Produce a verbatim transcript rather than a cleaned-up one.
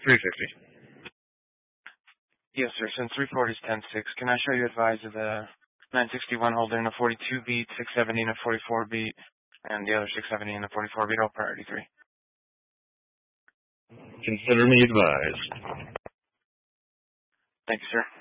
three fifty. Yes, sir. Since three forty is ten six, can I show you advise of the nine sixty-one holder in a forty-two beat, six seventy in a forty-four beat, and the other six seventy in a forty-four beat, all priority three? Consider me advised. Thank you, sir.